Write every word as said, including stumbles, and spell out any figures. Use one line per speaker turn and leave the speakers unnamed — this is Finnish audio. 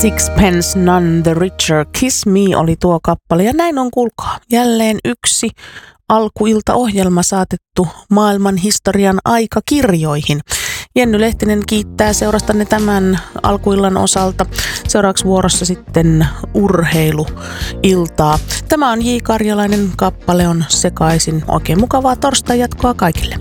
Sixpence None the Richer, Kiss Me oli tuo kappale. Ja näin on, kuulkaa, jälleen yksi alkuiltaohjelma saatettu maailman historian aikakirjoihin. Jenny Lehtinen kiittää seurastanne tämän alkuillan osalta. Seuraavaksi vuorossa sitten urheiluiltaa. Tämä on J. Karjalainen, kappale on sekaisin. Oikein mukavaa torstai jatkoa kaikille.